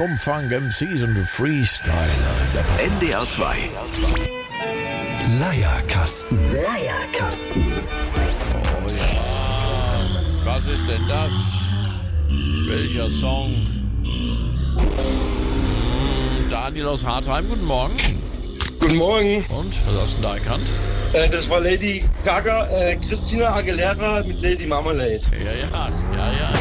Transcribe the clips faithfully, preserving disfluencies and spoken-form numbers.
Bumfunk M Cs und Freestyler. N D R zwei. Leierkasten. Leierkasten. Oh ja. Was ist denn das? Welcher Song? Daniel aus Hartheim, guten Morgen. Guten Morgen. Und, was hast du denn da erkannt? Äh, das war Lady Gaga, äh, Christina Aguilera mit Lady Marmalade. Ja, ja, ja, ja.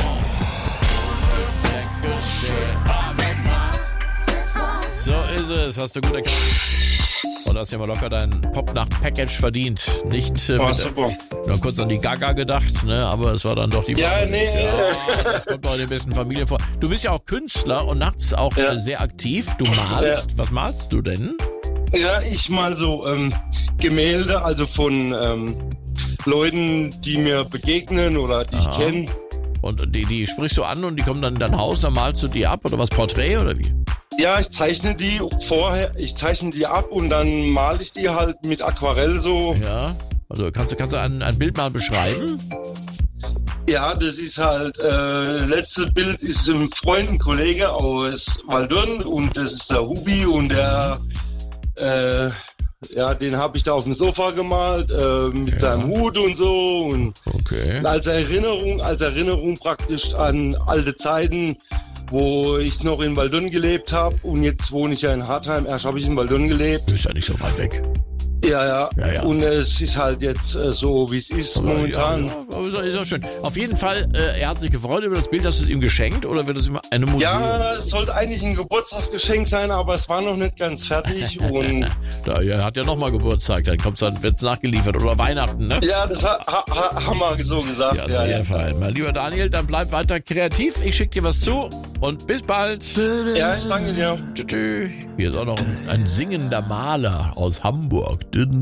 So ist es, hast du gut erkannt. Und hast ja mal locker dein Popnacht-Package verdient. Nicht äh, Oh, mit, super. nur kurz an die Gaga gedacht, ne? Aber es war dann doch die Ja, Marmalade. nee. Ja, das kommt doch in der besten Familie vor. Du bist ja auch Künstler und nachts auch Ja. äh, sehr aktiv. Du malst. Ja. Was malst du denn? Ja, ich mal so ähm, Gemälde, also von ähm, Leuten, die mir begegnen oder die Aha. ich kenne. Und die, die sprichst du an und die kommen dann in dein Haus, dann malst du die ab oder was, Porträt oder wie? Ja, ich zeichne die vorher, ich zeichne die ab und dann male ich die halt mit Aquarell so. Ja. Also kannst du, kannst du ein, ein Bild mal beschreiben? Ja, das ist halt, äh, letzte Bild ist ein Freund, ein Kollege aus Waldürn und das ist der Hubi und der, äh, ja, den habe ich da auf dem Sofa gemalt, äh, mit Ja. seinem Hut und so und Okay. als Erinnerung, als Erinnerung praktisch an alte Zeiten, wo ich noch in Waldürn gelebt habe und jetzt wohne ich ja in Hartheim, erst habe ich in Waldürn gelebt. Du bist ja nicht so weit weg. Ja, ja, Ja, ja. und es ist halt jetzt äh, so, wie es ist Aber momentan. Ja, ja, aber ist auch schön. Auf jeden Fall, äh, er hat sich gefreut über das Bild. Hast du es ihm geschenkt oder wird es ihm eine Museum? Ja, es sollte eigentlich ein Geburtstagsgeschenk sein, aber es war noch nicht ganz fertig und Da, er hat ja nochmal Geburtstag, dann kommt's dann, wird's nachgeliefert oder Weihnachten, ne? ja, das ha ha haben wir so gesagt. Ja, Ja, sehr ja. fein. Mein lieber Daniel, dann bleib weiter kreativ. Ich schick dir was zu und bis bald. Ja, ich danke dir. Tschüss. Hier ist auch noch ein, ein singender Maler aus Hamburg.